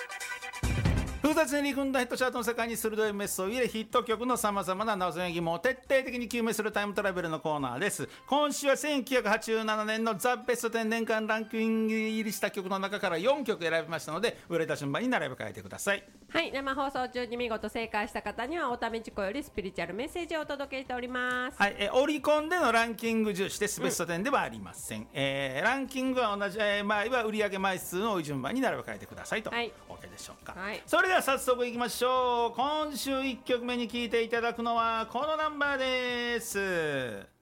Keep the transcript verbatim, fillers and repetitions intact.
複雑に入り組んだヒットチャートの世界に鋭いメスを入れ、ヒット曲のさまざまな謎や疑問を徹底的に究明するタイムトラベルのコーナーです。今週はせんきゅうひゃくはちじゅうななねんのザ・ベストじゅう年間ランキング入りした曲の中からよんきょく選びましたので、売れた順番に並べ替えてください。 はい、生放送中に見事正解した方にはおためちこよりスピリチュアルメッセージをお届けしております。 はい、えオリコンでのランキング重視ですベストじゅうではありません、うん、えー、ランキングは同じ、えー、場合は売上枚数の順番に並べ替えてくださいと、はい、OK でしょうか、はい、それでは早速いきましょう。今週いっきょくめに聴いていただくのはこのナンバーです。